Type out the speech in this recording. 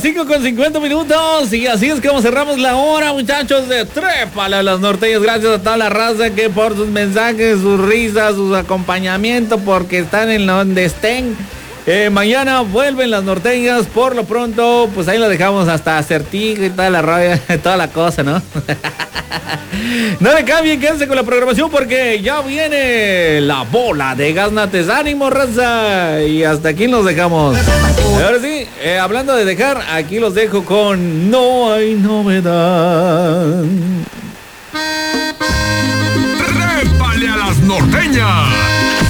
5:50. Y así es como cerramos la hora, muchachos, de Trépale a las Norteñas. Gracias a toda la raza que por sus mensajes, sus risas, sus acompañamientos, porque están en donde estén. Mañana vuelven las Norteñas. Por lo pronto, pues ahí lo dejamos hasta Acertijo y toda la rabia, toda la cosa, ¿no? No le cambien, quédense con la programación porque ya viene la bola de Gaznates. ¡Ánimo, raza! Y hasta aquí nos dejamos. Ahora sí, hablando de dejar, aquí los dejo con No hay novedad. ¡Trépale a las Norteñas!